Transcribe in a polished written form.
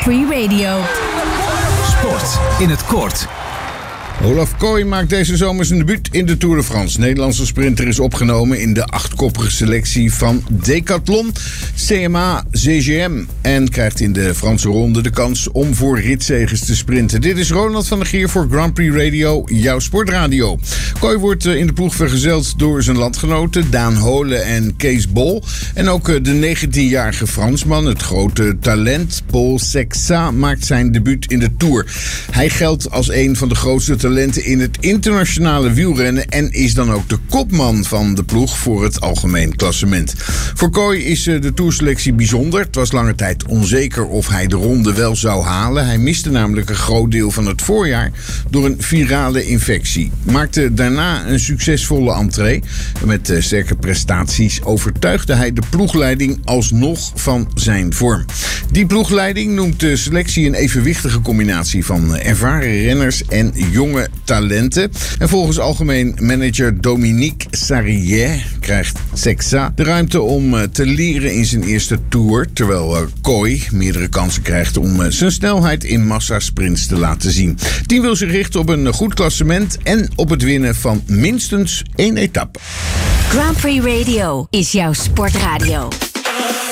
Free Radio. Sport in het kort. Olaf Kooi maakt deze zomer zijn debuut in de Tour de France. Nederlandse sprinter is opgenomen in de 8-koppige selectie van Decathlon CMA CGM en krijgt in de Franse ronde de kans om voor ritzegers te sprinten. Dit is Ronald van der Geer voor Grand Prix Radio, jouw sportradio. Kooi wordt in de ploeg vergezeld door zijn landgenoten Daan Holen en Kees Bol. En ook de 19-jarige Fransman, het grote talent Paul Sexat, maakt zijn debuut in de Tour. Hij geldt als een van de grootste talenten in het internationale wielrennen en is dan ook de kopman van de ploeg voor het algemeen klassement. Voor Kooi is de tourselectie bijzonder. Het was lange tijd onzeker of hij de ronde wel zou halen. Hij miste namelijk een groot deel van het voorjaar door een virale infectie. Maakte daarna een succesvolle entree. Met sterke prestaties overtuigde hij de ploegleiding alsnog van zijn vorm. Die ploegleiding noemt de selectie een evenwichtige combinatie van ervaren renners en jonge talenten. En volgens algemeen manager Dominique Sarrière krijgt Sexat de ruimte om te leren in zijn eerste Tour, terwijl Kooi meerdere kansen krijgt om zijn snelheid in massasprints te laten zien. Het team wil zich richten op een goed klassement en op het winnen van minstens 1 etappe. Grand Prix Radio is jouw sportradio.